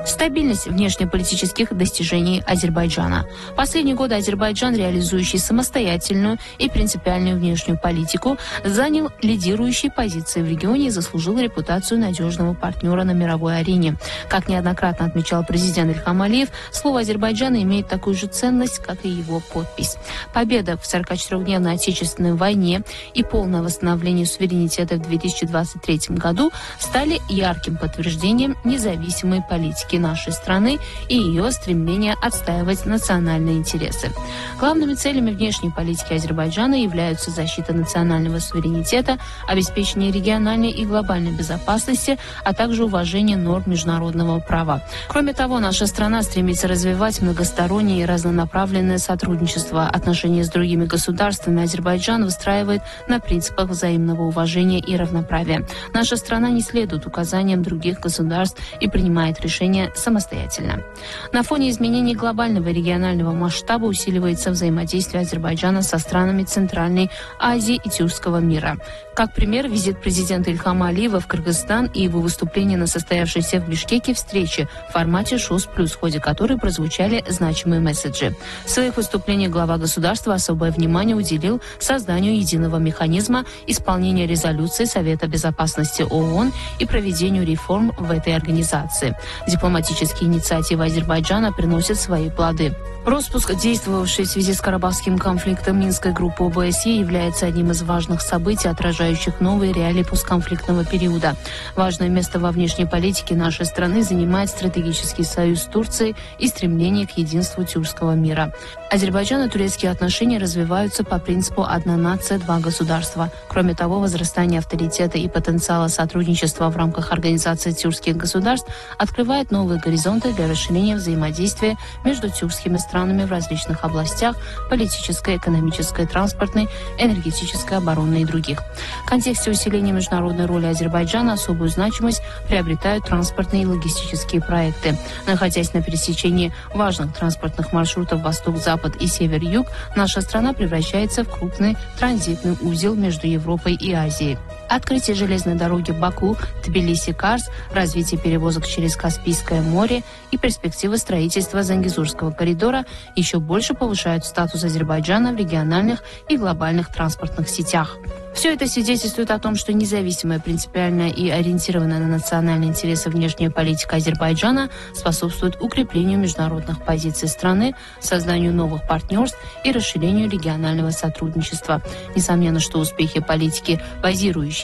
Стабильность внешнеполитических достижений Азербайджана. Последние годы Азербайджан, реализующий самостоятельную и принципиальную внешнюю политику, занял лидирующие позиции в регионе и заслужил репутацию надежного партнера на мировой арене. Как неоднократно отмечал президент Ильхам Алиев, слово Азербайджана имеет такую же ценность, как и его подпись. Победа в 44-дневной Отечественной войне и полное восстановление суверенитета в 2023 году стали ярким подтверждением независимой политики нашей страны и ее стремления отстаивать национальные интересы. Главными целями внешней политики Азербайджана являются защита национального суверенитета, обеспечение региональной и глобальной безопасности, а также уважение норм международного права. Кроме того, наша страна стремится развивать многостороннее и разнонаправленное сотрудничество. Отношения с другими государствами Азербайджан выстраивает на принципах взаимного уважения и равноправия. Наша страна не следует указаниям других государств и принимает решения самостоятельно. На фоне изменений глобального и регионального масштаба усиливается взаимодействие Азербайджана со странами Центральной Азии и Тюркского мира. Как пример, визит президента Ильхама Алиева в Кыргызстан и его выступление на состоявшейся в Бишкеке встрече в формате ШОС+, в ходе которой прозвучали значимые месседжи. В своих выступлениях глава государства особое внимание уделил созданию единого механизма исполнения резолюции Совета безопасности ООН и проведению реформ в этой организации. Дипломатические инициативы Азербайджана приносят свои плоды. Распуск, действовавшей в связи с Карабахским конфликтом Минской группы ОБСЕ, является одним из важных событий, отражающих новые реалии постконфликтного периода. Важное место во внешней политике нашей страны занимает стратегический союз с Турцией и стремление к единству тюркского мира. Азербайджан и турецкие отношения развиваются по принципу «одна нация, два государства». Кроме того, возрастание авторитета и потенциала сотрудничества в рамках Организации тюркских государств открывает новые горизонты для расширения взаимодействия между тюркскими странами в различных областях – политической, экономической, транспортной, энергетической, оборонной и других. В контексте усиления международной роли Азербайджана особую значимость приобретают транспортные и логистические проекты. Находясь на пересечении важных транспортных маршрутов Восток-Запад и Север-Юг, наша страна превращается в крупный транзитный узел между Европой и Азией. Открытие железной дороги Баку-Тбилиси-Карс, развитие перевозок через Каспийское море и перспективы строительства Зангезурского коридора еще больше повышают статус Азербайджана в региональных и глобальных транспортных сетях. Все это свидетельствует о том, что независимая, принципиальная и ориентированная на национальные интересы внешняя политика Азербайджана способствует укреплению международных позиций страны, созданию новых партнерств и расширению регионального сотрудничества. Несомненно, что успехи политики, базирующейся